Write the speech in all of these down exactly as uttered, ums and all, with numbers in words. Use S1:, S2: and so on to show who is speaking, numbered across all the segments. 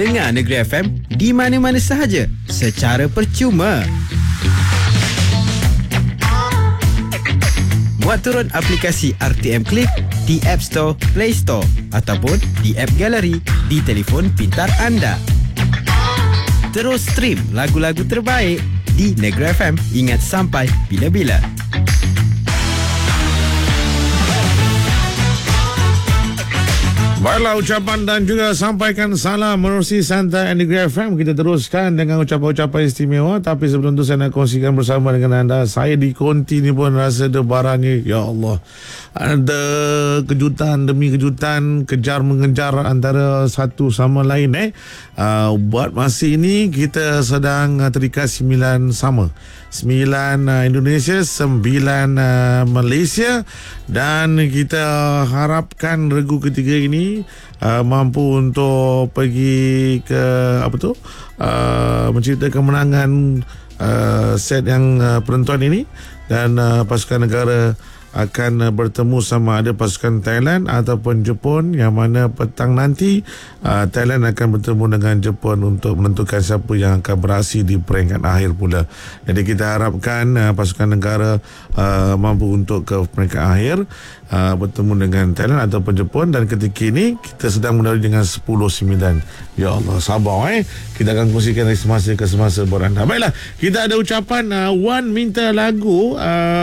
S1: Dengar Negeri F M di mana-mana sahaja secara percuma. Buat turun aplikasi R T M Click di App Store, Play Store ataupun di App Gallery di telefon pintar anda. Terus stream lagu-lagu terbaik di Negeri F M. Ingat sampai bila-bila.
S2: Baiklah, ucapan dan juga sampaikan salam menerusi Santai Negeri F M. Kita teruskan dengan ucapan-ucapan istimewa. Tapi sebelum tu saya nak kongsikan bersama dengan anda. Saya di konti ni pun rasa ada barangnya. Ya Allah, ada kejutan demi kejutan, kejar mengejar antara satu sama lain. eh. Uh, buat masa ini kita sedang uh, terikat sembilan sama. Sembilan uh, Indonesia, sembilan uh, Malaysia. Dan kita harapkan regu ketiga ini Uh, mampu untuk pergi ke apa tu uh, mencipta kemenangan uh, set yang uh, penentuan ini, dan uh, pasukan negara akan uh, bertemu sama ada pasukan Thailand ataupun Jepun, yang mana petang nanti uh, Thailand akan bertemu dengan Jepun untuk menentukan siapa yang akan beraksi di peringkat akhir pula. Jadi kita harapkan uh, pasukan negara uh, mampu untuk ke peringkat akhir, uh, bertemu dengan Thailand ataupun Jepun, dan ketika ini kita sedang melalui dengan sepuluh sembilan. Ya Allah, sabar eh. Kita akan kongsikan dari semasa ke semasa buat anda. Baiklah, kita ada ucapan uh, Wan minta lagu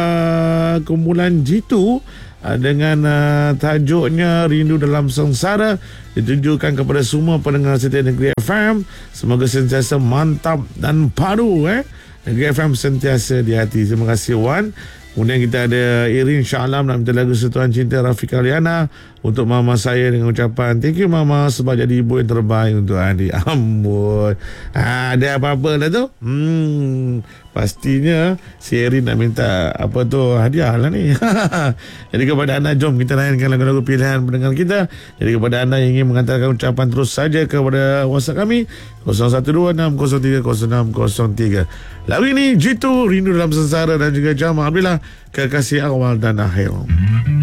S2: uh, kumpulan G two uh, dengan uh, tajuknya Rindu Dalam Sengsara, ditujukan kepada semua pendengar setia Negeri F M. Semoga sentiasa mantap dan padu eh. Negeri F M sentiasa di hati. Terima kasih Wan. Kemudian kita ada Irin Shah Alam nak minta lagu Sentuhan Cinta Rafiqah Liana untuk mama saya dengan ucapan thank you mama sebab jadi ibu yang terbaik untuk adik. Amboi, ha, ada apa-apa lah tu. Hmm, pastinya si Irin nak minta apa tu hadiah lah ni. Jadi kepada anda, jom kita layankan lagu-lagu pilihan pendengar kita. Jadi kepada anda yang ingin mengantarkan ucapan, terus saja kepada WhatsApp kami kosong satu dua enam kosong tiga kosong enam kosong tiga. Lagu ini G two Rindu Dalam Sengsara, dan juga Jamal Abdillah Kekasih Awal dan Akhir.